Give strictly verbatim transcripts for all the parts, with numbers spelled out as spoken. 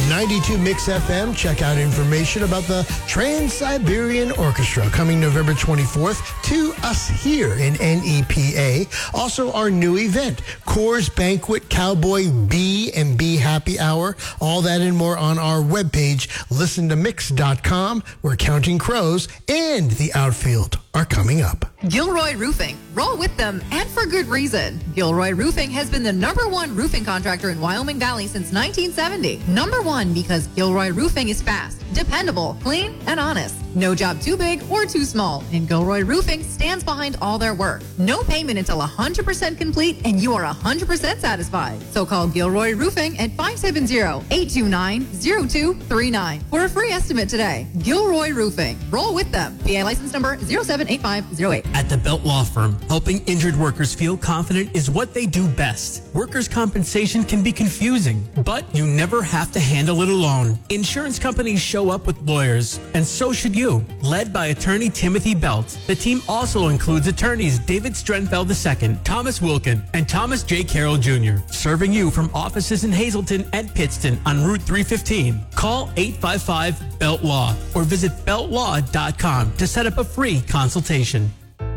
ninety-two Mix F M. Check out information about the Trans-Siberian Orchestra coming November twenty-fourth to us here in N E P A. Also, our new event, Coors Banquet Cowboy B and B Happy Hour. All that and more on our webpage, listen to mix dot com, where Counting Crows and The Outfield are coming up. Gilroy Roofing. Roll with them, and for good reason. Gilroy Roofing has been the number one roofing contractor in Wyoming Valley since nineteen seventy. Number one because Gilroy Roofing is fast, dependable, clean, and honest. No job too big or too small, and Gilroy Roofing stands behind all their work. No payment until one hundred percent complete, and you are one hundred percent satisfied. So call Gilroy Roofing at five seven zero, eight two nine, zero two three nine for a free estimate today. Gilroy Roofing. Roll with them. P A license number zero seven eight five zero eight. At the Belt Law Firm, helping injured workers feel confident is what they do best. Workers' compensation can be confusing, but you never have to handle it alone. Insurance companies show up with lawyers, and so should you. Led by attorney Timothy Belt, the team also includes attorneys David Strenfeld the Second, Thomas Wilkin, and Thomas J. Carroll Junior, serving you from offices in Hazleton and Pittston on Route three fifteen. Call eight five five, B E L T Law or visit belt law dot com to set up a free consultation.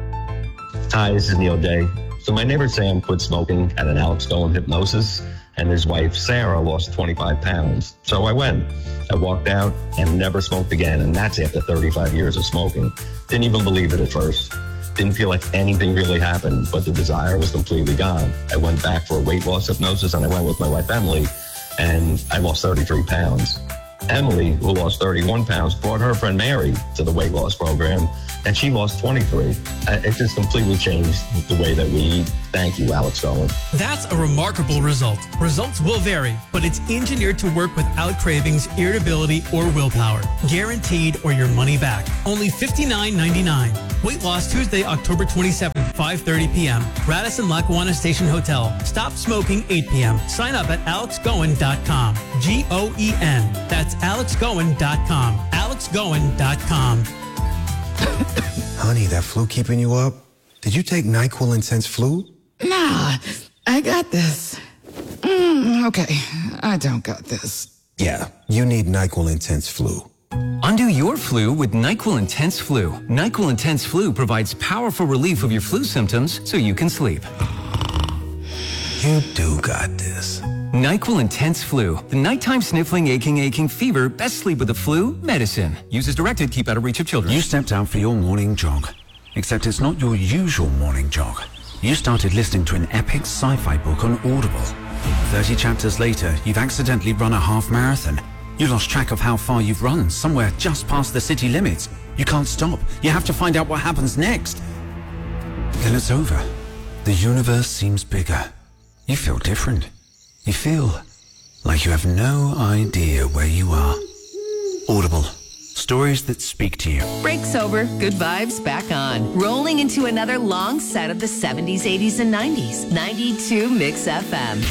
Hi, this is Neil Day. So my neighbor Sam quit smoking at an Alex Goen hypnosis, and his wife Sarah lost twenty-five pounds. So I went. I walked out and never smoked again, and that's after thirty-five years of smoking. Didn't even believe it at first. Didn't feel like anything really happened, but the desire was completely gone. I went back for a weight loss hypnosis, and I went with my wife Emily, and I lost thirty-three pounds. Emily, who lost thirty-one pounds, brought her friend Mary to the weight loss program, and she lost twenty-three. It just completely changed the way that we eat. Thank you, Alex Goen. That's a remarkable result. Results will vary, but it's engineered to work without cravings, irritability, or willpower. Guaranteed or your money back. Only fifty-nine ninety-nine. Weight loss Tuesday, October twenty-seventh, five thirty p.m. Radisson Lackawanna Station Hotel. Stop smoking eight p.m. Sign up at alex goen dot com. G O E N. That's alex goen dot com. alex goen dot com. Honey, that flu keeping you up? Did you take NyQuil Intense Flu? Nah, I got this. Mm, okay, I don't got this. Yeah, you need NyQuil Intense Flu. Undo your flu with NyQuil Intense Flu. NyQuil Intense Flu provides powerful relief of your flu symptoms so you can sleep. You do got this. NyQuil Intense Flu. The nighttime sniffling, aching, aching fever. Best sleep with the flu. Medicine. Use as directed. Keep out of reach of children. You stepped out for your morning jog. Except it's not your usual morning jog. You started listening to an epic sci-fi book on Audible. thirty chapters later, you've accidentally run a half marathon. You lost track of how far you've run, somewhere just past the city limits. You can't stop. You have to find out what happens next. Then it's over. The universe seems bigger. You feel different. You feel like you have no idea where you are. Audible. Stories that speak to you. Break sober, good vibes back on. Rolling into another long set of the seventies, eighties, and nineties. ninety-two Mix F M.